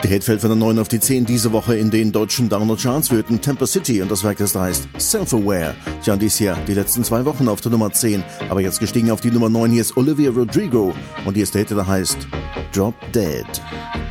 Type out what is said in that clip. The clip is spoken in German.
Der Hit fällt von der 9 auf die 10 diese Woche in den deutschen Download-Charts. Wir hörten Temper City und das Werk, das da heißt Self-Aware. Tja, dies Jahr die letzten 2 Wochen auf der Nummer 10, aber jetzt gestiegen auf die Nummer 9. Hier ist Olivia Rodrigo und hier ist der Hit, der heißt Drop Dead.